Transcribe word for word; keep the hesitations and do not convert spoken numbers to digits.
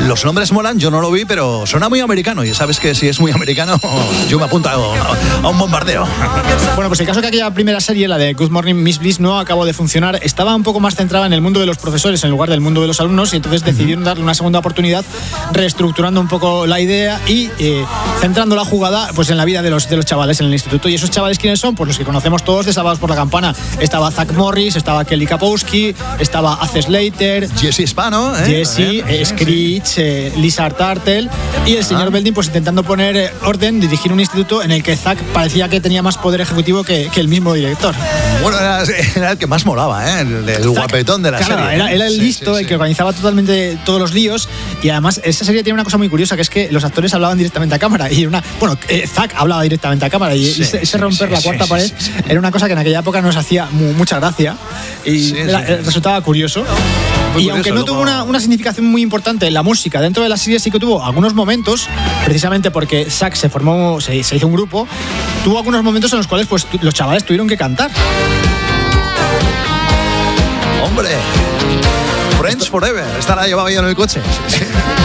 los nombres molan, yo no lo vi, pero suena muy americano. Y sabes que si es muy americano, yo me apunto a, a un bombardeo. Bueno, pues el caso que aquella primera serie, la de Good Morning Miss Bliss, no acabó de funcionar. Estaba un poco más centrada en el mundo de los profesores en lugar del mundo de los alumnos, y entonces decidieron darle una segunda oportunidad, reestructurando un poco la idea y eh, centrando la jugada pues en la vida de los, de los chavales en el instituto. ¿Y esos chavales quiénes son? Pues los que conocemos todos de Salvados por la Campana. Estaba Zach Morris, estaba Kelly Kapowski, estaba Ace Slater, Jesse Spano, ¿eh? Jesse, eh, Screech, eh, Lisa Tartel y el señor ah. Belding, pues intentando poner eh, orden, dirigir un instituto en el que Zach parecía que tenía más poder ejecutivo que, que el mismo director. Bueno, era, era el que más molaba, ¿eh? El, el guapetón de la claro, serie. Era, era el sí, listo, sí, el sí. que organizaba totalmente todos los líos, y además esa serie tiene una cosa muy curiosa, que es que los actores hablaban directamente a cámara, y una, bueno, eh, Zach hablaba directamente a cámara, y sí, ese sí, romper sí, la cuarta sí, pared sí, sí, sí. era una cosa que en aquella época nos hacía mu- mucha gracia y sí, era, sí. resultaba curioso. Muy y curioso, aunque no luego... tuvo una, una significación muy importante en la música dentro de la serie, sí que tuvo algunos momentos, precisamente porque Zach se formó, se, se hizo un grupo, tuvo algunos momentos en los cuales pues los chavales tuvieron que cantar. Hombre, Friends Esto... Forever, esta la llevaba yo en el coche. Sí, sí.